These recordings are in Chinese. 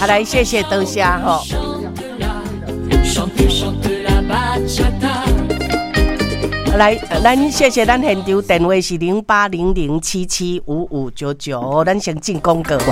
好，来谢谢多谢吼。来，咱谢谢咱现场电话是0800775599，咱先进广告。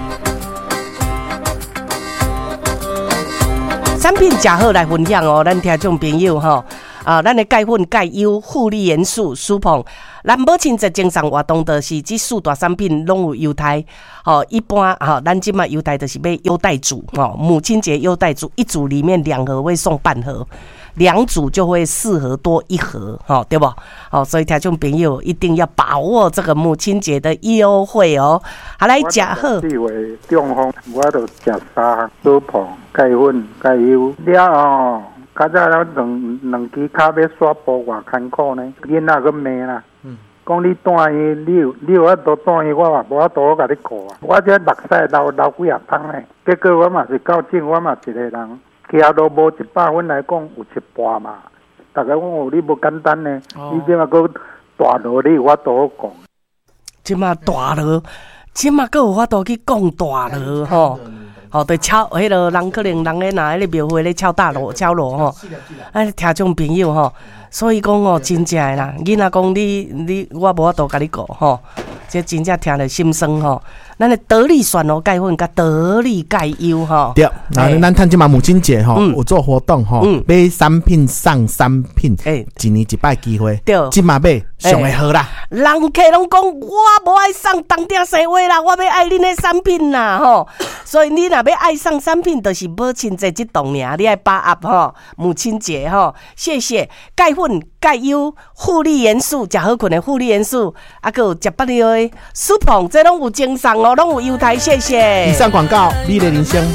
产品真好来分享哦，咱听众朋友吼。咱的钙粉、钙优、护理元素、舒膨，咱母亲节精神活动就是这四大产品拢有优待。一般咱即卖优待就是买优待组母亲节优待组，一组里面2盒会送半盒，2组就会4盒多1盒，对不？所以听众朋友一定要把握这个母亲节的优惠哦。好，来食好。 我为中风，我就食3项舒膨、钙粉、钙优了较早咱两支脚要刷步偌艰苦呢，囡仔去骂啦。讲你带伊，你有法度带伊，我嘛无法度甲你顾啊。我这目屎流几啊桶呢，结果我嘛是到诊，我嘛一个人，其他都无100分来讲有1半嘛。大家讲你无简单呢，你即马搁大路，你有法度讲。 即马大路，即马搁有法度去讲大路吼。对，敲迄个人可能人咧拿迄个庙会咧敲大锣吼，听众朋友吼，所以讲真正诶啦，囡仔讲你我无法度甲你顾吼，这真正听了心酸吼。咱的得力选哦钙粉甲得力钙优吼， 对，那咱趁即嘛母亲节吼，有做活动吼，买3品送3品，一年1摆机会，对，即嘛买上会好啦。 人客拢讲我无爱送当点生活啦，我要爱恁的产品啦吼，所以你若要爱送产品，就是母亲节这档尔，你爱把握吼，母亲节吼，谢谢钙粉、钙优、护理元素，食好困的护理元素，还有食不了的舒膨，这拢有精神哦，拢有优待，谢谢。 以上广告，美丽人生。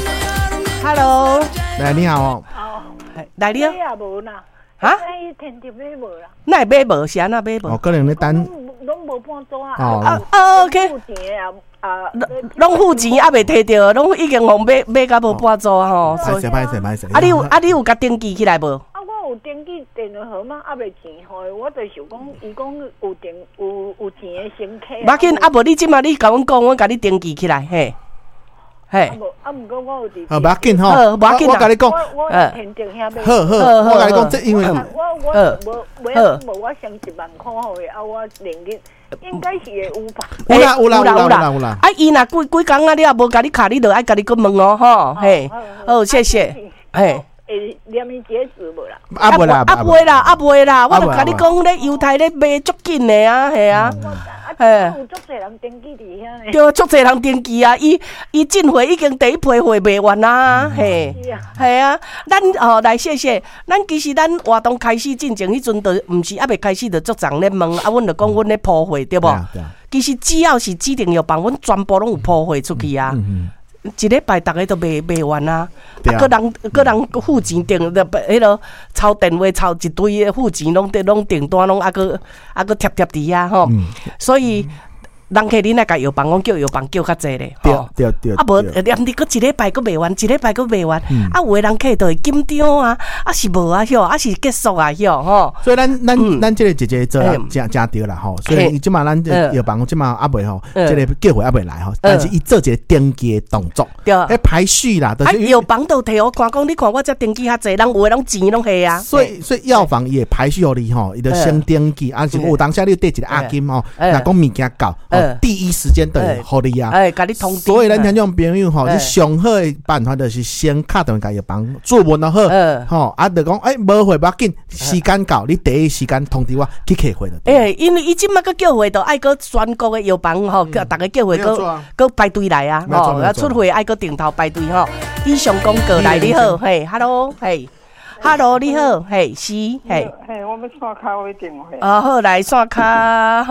Hello， 来你好哦。 来你好。 啊？天地买无啦？ 那会买无？是安那买无？ 可能你等。 拢无半组啊。 OK。拢付钱也未摕到，拢已经买甲无半组吼。 歹势。 你有甲登记起来无？ 我有登记电话号码，未钱互我就想讲，伊讲有钱的先客。 无紧，无你即马你甲阮讲，阮甲你登记起来，嘿。嘿， 毋过我有伫。 无要紧吼，我甲你讲， 我天定遐买。 好，我甲你讲，这因为我无我上1万块好诶，我连日应该是会有吧。 有啦。 伊若几工啊，你也无甲你卡，你就爱甲你去问哦，吼，嘿，好，谢谢，嘿。 连伊截止无啦？ 袂啦，我就甲你讲咧，犹太咧卖足紧的啊，系啊。 有足侪人登记伫遐呢。 对，足侪人登记啊！伊进货已经第一批货卖完啦，嘿，系啊。咱来谢谢。咱其实咱活动开始进前，迄阵就毋是还未开始，就足人咧问啊。阮就讲阮咧铺货，对无？其实只要是指定药房，阮全部拢有铺货出去啊。一礼拜大家都卖完啊！个人付钱订的，迄个抄电话抄一堆的付钱，拢订单，拢贴伫遐吼。所以人客恁来甲药房讲叫药房叫较济咧， 对。 无连你个一礼拜个卖完，有的人客就会紧张啊，是无啊晓，是结束啊晓吼。 所以咱这个姐姐做真对啦吼，所以即嘛咱药房即嘛未吼，这个叫货未来吼，但是伊做一个登记的动作，迄排序啦，就是药房都摕我看讲，你看我这登记较济，人有的拢钱拢下啊。 所以药房伊会排序互你吼，伊就先登记，是有当下你缀一个押金吼，若讲物件到。第一时间就会互你啊！ 甲你通知。 所以咱听众朋友吼，你上好的办法就是先敲电话甲药房做问就好，吼就讲无货无要紧，时间到你第一时间通知我去客货就。 因为伊即马个叫货，就爱个全国的药房吼，叫大家叫货个排队来啊，吼，出货爱个顶头排队吼。以上广告来你好，嘿 ，Hello， 嘿。Hello， 你好，嘿，是，嘿， 嘿，我要刷卡位电话。 好，来刷卡。